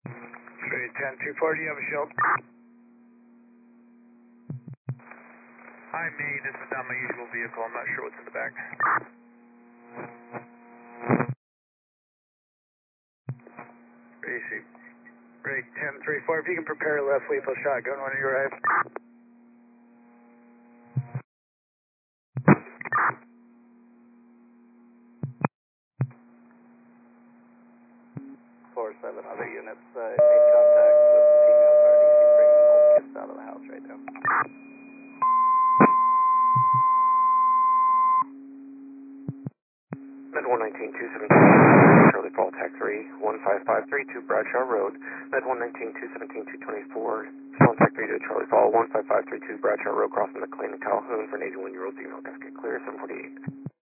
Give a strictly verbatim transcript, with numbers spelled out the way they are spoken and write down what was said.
Trade ten two four, do you have a shelter? Hi, me. This is not my usual vehicle. I'm not sure what's in the back. Basic. Break ten three four. If you can prepare a left lethal shotgun when you arrive. Four seven other units uh, made contact with the female party. She's bringing both kids out of the house right now. Med one nineteen two seventeen, Charlie Paul Tech three, one five five three two Bradshaw Road. Med one nineteen two seventeen two twenty-four, Charlie Tech three to Charlie Paul, one five five three two Bradshaw Road, crossing McLean and Calhoun for an eighty-one year old female. Guys get clear, seven forty-eight.